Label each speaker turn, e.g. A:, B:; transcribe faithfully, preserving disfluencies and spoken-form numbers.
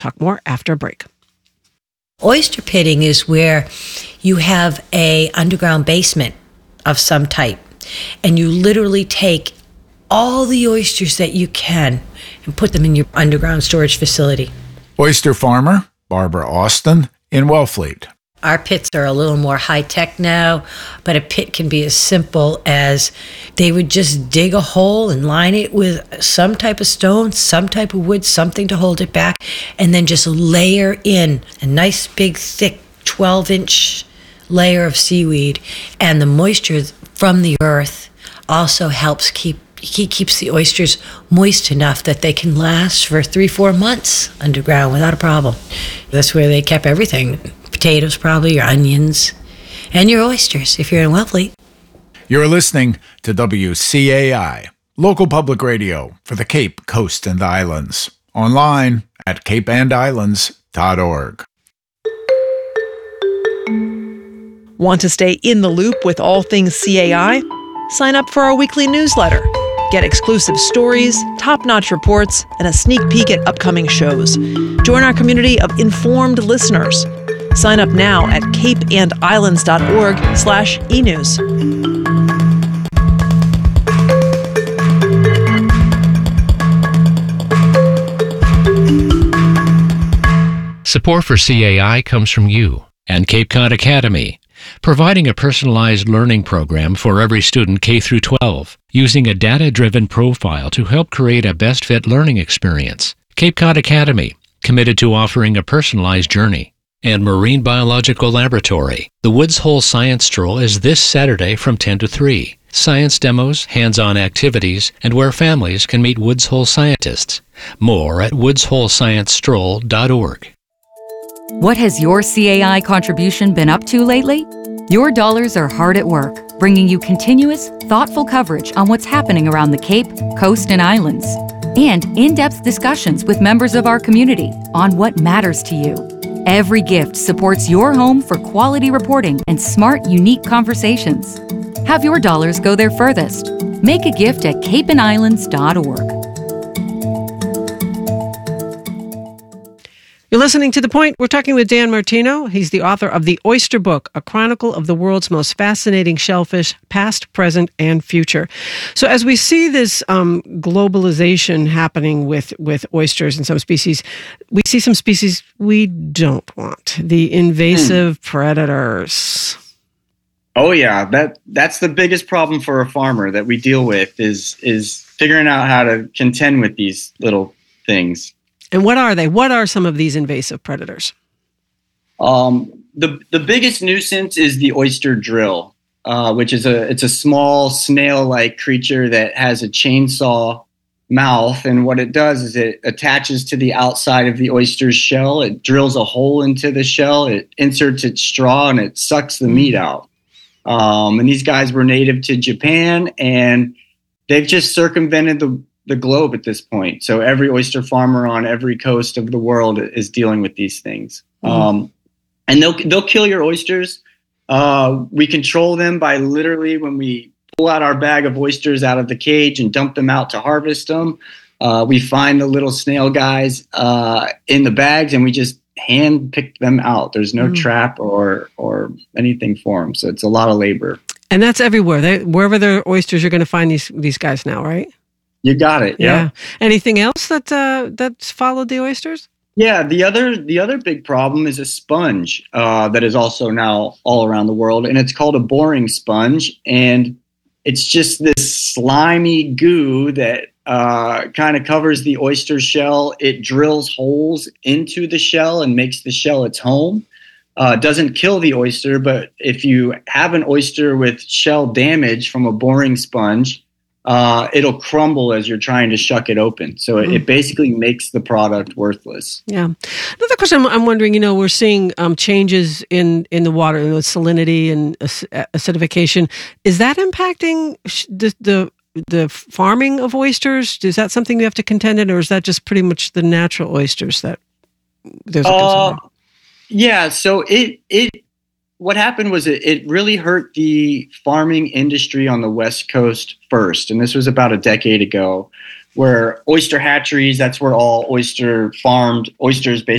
A: Talk more after a break.
B: Oyster pitting is where you have a underground basement of some type, and you literally take all the oysters that you can and put them in your underground storage facility.
C: Oyster farmer Barbara Austin in Wellfleet.
B: Our pits are a little more high-tech now, but a pit can be as simple as they would just dig a hole and line it with some type of stone, some type of wood, something to hold it back, and then just layer in a nice big thick twelve-inch layer of seaweed. And the moisture from the earth also helps keep he keeps the oysters moist enough that they can last for three, four months underground without a problem. That's where they kept everything. Potatoes, probably, your onions, and your oysters if you're in Wellfleet.
C: You're listening to W C A I, local public radio for the Cape, Coast, and Islands. Online at cape and islands dot org.
A: Want to stay in the loop with all things C A I? Sign up for our weekly newsletter. Get exclusive stories, top-notch reports, and a sneak peek at upcoming shows. Join our community of informed listeners. Sign up now at cape and islands dot org slash e news.
D: Support for C A I comes from you and Cape Cod Academy, providing a personalized learning program for every student K through twelve, using a data-driven profile to help create a best-fit learning experience. Cape Cod Academy, committed to offering a personalized journey. And Marine Biological Laboratory. The Woods Hole Science Stroll is this Saturday from ten to three. Science demos, hands-on activities, and where families can meet Woods Hole scientists. More at woods hole science stroll dot org.
E: What has your C A I contribution been up to lately? Your dollars are hard at work, bringing you continuous, thoughtful coverage on what's happening around the Cape, Coast, and Islands. And in-depth discussions with members of our community on what matters to you. Every gift supports your home for quality reporting and smart, unique conversations. Have your dollars go there furthest. Make a gift at cape and islands dot org.
A: You're listening to The Point. We're talking with Dan Martino. He's the author of The Oyster Book, a chronicle of the world's most fascinating shellfish, past, present, and future. So as we see this um, globalization happening with, with oysters and some species, we see some species we don't want. The invasive mm. predators.
F: Oh, yeah. That that's the biggest problem for a farmer that we deal with is is figuring out how to contend with these little things.
A: And what are they? What are some of these invasive predators?
F: Um, the the biggest nuisance is the oyster drill, uh, which is a it's a small snail-like creature that has a chainsaw mouth, and what it does is it attaches to the outside of the oyster's shell. It drills a hole into the shell. It inserts its straw and it sucks the meat out. Um, and these guys were native to Japan, and they've just circumvented the the globe at this point. So every oyster farmer on every coast of the world is dealing with these things. Mm-hmm. Um, and they'll, they'll kill your oysters. Uh, we control them by literally when we pull out our bag of oysters out of the cage and dump them out to harvest them. Uh, we find the little snail guys uh, in the bags and we just hand pick them out. There's no mm-hmm. trap or, or anything for them. So it's a lot of labor.
A: And that's everywhere. They, wherever there are oysters, you're going to find these, these guys now, right?
F: You got it. Yeah.
A: yeah. Anything else that uh, that's followed the oysters?
F: Yeah. The other the other big problem is a sponge uh, that is also now all around the world, and it's called a boring sponge, and it's just this slimy goo that uh, kind of covers the oyster shell. It drills holes into the shell and makes the shell its home. Uh, doesn't kill the oyster, but if you have an oyster with shell damage from a boring sponge, uh, it'll crumble as you're trying to shuck it open. So it, mm. it basically makes the product worthless.
A: Yeah. Another question I'm, I'm wondering, you know, we're seeing um, changes in, in the water, you know, salinity and ac- acidification. Is that impacting the, the the farming of oysters? Is that something you have to contend in, or is that just pretty much the natural oysters that there's a concern?
F: Uh, yeah. So it it. What happened was it, it really hurt the farming industry on the West Coast first, and this was about a decade ago. where oyster hatcheries, that's where all oyster farmed oysters